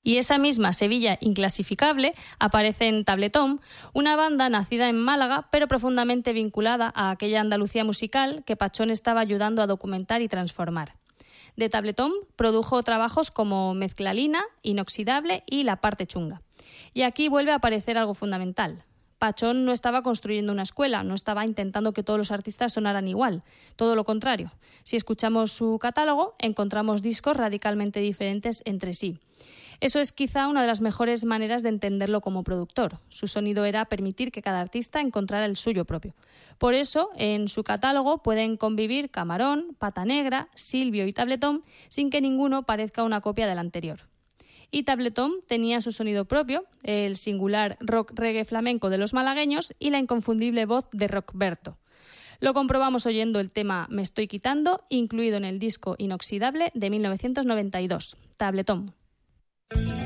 Y esa misma Sevilla inclasificable aparece en Tabletón, una banda nacida en Málaga, pero profundamente vinculada a aquella Andalucía musical que Pachón estaba ayudando a documentar y transformar. De Tabletón produjo trabajos como Mezclalina, Inoxidable y La parte chunga. Y aquí vuelve a aparecer algo fundamental. Pachón no estaba construyendo una escuela, no estaba intentando que todos los artistas sonaran igual, todo lo contrario. Si escuchamos su catálogo, encontramos discos radicalmente diferentes entre sí. Eso es quizá una de las mejores maneras de entenderlo como productor. Su sonido era permitir que cada artista encontrara el suyo propio. Por eso, en su catálogo pueden convivir Camarón, Pata Negra, Silvio y Tabletón sin que ninguno parezca una copia del anterior. Y Tabletón tenía su sonido propio, el singular rock reggae flamenco de los malagueños y la inconfundible voz de Rockberto. Lo comprobamos oyendo el tema Me estoy quitando, incluido en el disco Inoxidable de 1992, Tabletón.